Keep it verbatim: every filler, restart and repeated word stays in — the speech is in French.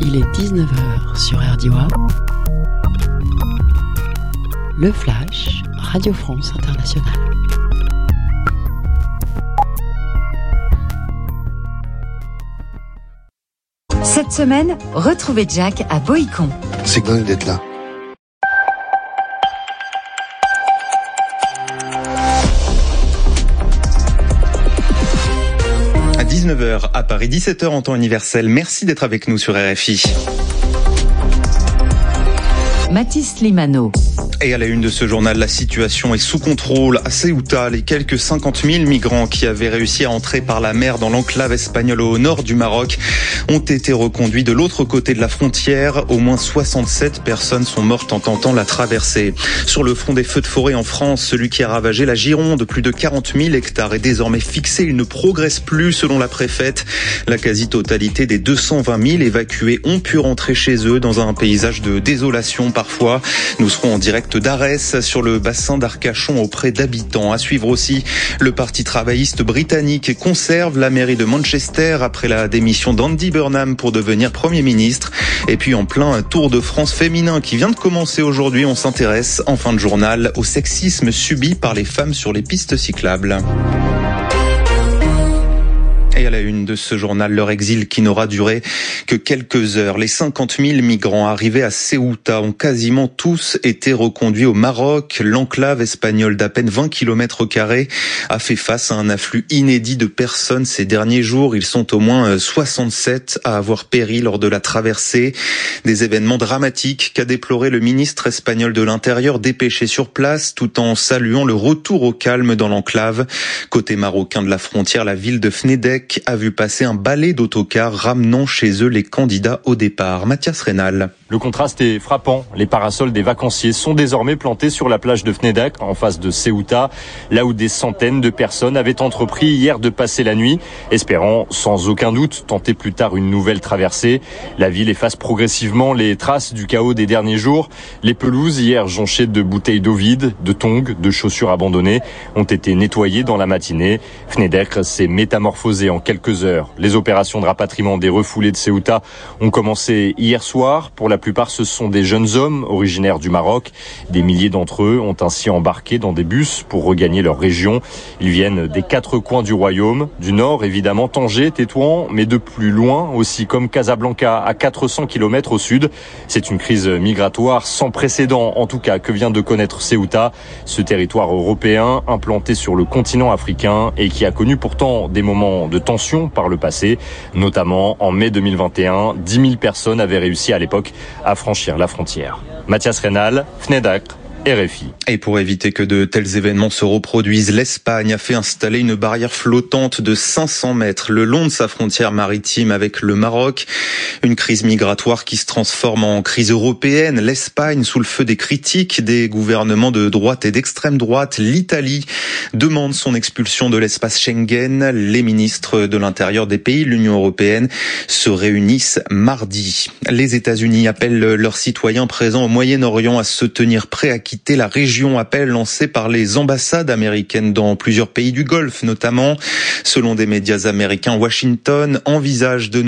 Il est dix-neuf heures sur R D W A B. Le Flash, Radio France Internationale. Cette semaine, retrouvez Jack à Boïcon. C'est dingue d'être là. À dix-neuf heures à Paris, dix-sept heures en temps universel. Merci d'être avec nous sur R F I. Mathis Limano. Et à la une de ce journal, la situation est sous contrôle à Ceuta. Les quelques cinquante mille migrants qui avaient réussi à entrer par la mer dans l'enclave espagnole au nord du Maroc ont été reconduits de l'autre côté de la frontière. Au moins soixante-sept personnes sont mortes en tentant la traversée. Sur le front des feux de forêt en France, celui qui a ravagé la Gironde, plus de quarante mille hectares est désormais fixé. Il ne progresse plus selon la préfète. La quasi-totalité des deux cent vingt mille évacués ont pu rentrer chez eux dans un paysage de désolation parfois. Nous serons en direct d'Arès sur le bassin d'Arcachon auprès d'habitants. À suivre aussi, le Parti travailliste britannique conserve la mairie de Manchester après la démission d'Andy Burnham pour devenir Premier ministre. Et puis en plein Tour de France féminin qui vient de commencer aujourd'hui, on s'intéresse en fin de journal au sexisme subi par les femmes sur les pistes cyclables. Et à la une de ce journal, leur exil qui n'aura duré que quelques heures. Les cinquante mille migrants arrivés à Ceuta ont quasiment tous été reconduits au Maroc. L'enclave espagnole d'à peine vingt kilomètres carrés a fait face à un afflux inédit de personnes ces derniers jours. Ils sont au moins soixante-sept à avoir péri lors de la traversée. Des événements dramatiques qu'a déploré le ministre espagnol de l'Intérieur dépêché sur place tout en saluant le retour au calme dans l'enclave. Côté marocain de la frontière, la ville de Fnedec a vu passer un balai d'autocars ramenant chez eux les candidats au départ. Mathias Rénal. Le contraste est frappant. Les parasols des vacanciers sont désormais plantés sur la plage de Fnedec, en face de Ceuta, là où des centaines de personnes avaient entrepris hier de passer la nuit, espérant sans aucun doute tenter plus tard une nouvelle traversée. La ville efface progressivement les traces du chaos des derniers jours. Les pelouses, hier jonchées de bouteilles d'eau vides, de tongs, de chaussures abandonnées, ont été nettoyées dans la matinée. Fnedec s'est métamorphosé en quelques heures. Les opérations de rapatriement des refoulés de Ceuta ont commencé hier soir. Pour la plupart, ce sont des jeunes hommes originaires du Maroc. Des milliers d'entre eux ont ainsi embarqué dans des bus pour regagner leur région. Ils viennent des quatre coins du royaume. Du nord, évidemment, Tanger, Tétouan, mais de plus loin aussi, comme Casablanca, à quatre cents kilomètres au sud. C'est une crise migratoire sans précédent, en tout cas, que vient de connaître Ceuta, ce territoire européen implanté sur le continent africain et qui a connu pourtant des moments de tension par le passé, notamment en mai deux mille vingt et un, dix mille personnes avaient réussi à l'époque à franchir la frontière. Mathias Rénal, Fnedec, R F I. Et pour éviter que de tels événements se reproduisent, l'Espagne a fait installer une barrière flottante de cinq cents mètres le long de sa frontière maritime avec le Maroc. Une crise migratoire qui se transforme en crise européenne. L'Espagne sous le feu des critiques des gouvernements de droite et d'extrême droite. L'Italie demande son expulsion de l'espace Schengen. Les ministres de l'Intérieur des pays de l'Union européenne se réunissent mardi. Les États-Unis appellent leurs citoyens présents au Moyen-Orient à se tenir prêts à quitter la région, appel lancé par les ambassades américaines dans plusieurs pays du Golfe notamment. Selon des médias américains, Washington envisage de